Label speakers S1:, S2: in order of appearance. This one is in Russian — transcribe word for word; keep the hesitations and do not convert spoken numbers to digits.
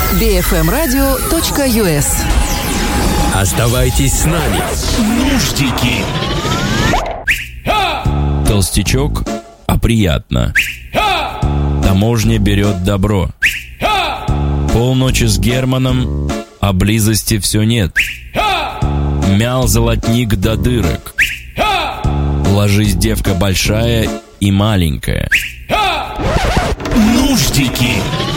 S1: би эф эм радио точка ю эс.
S2: Оставайтесь с нами. Нуждики.
S3: Толстячок, а приятно. Таможня берет добро. Полночи с Германом, а близости все нет. Мял золотник до дырок. Ложись, девка большая и маленькая.
S2: Нуждики.